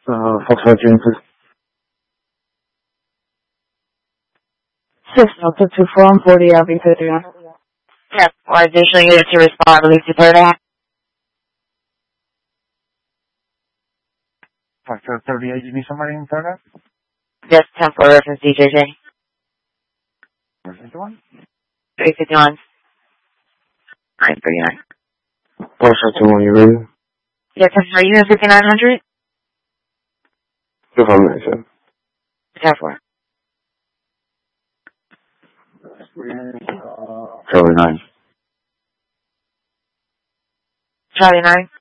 Foxtrot June, please. 6 Delta 24 40 LV51. Yes, or additional unit to respond, release the third act. Foxtrot 38, you need somebody in third act? Just temporal reference DJJ. Where's the one? 351. 939. Foxtrot 21, you ready? Yes, are you in 5900? 2597. 10-4. Charlie 9. Charlie 9.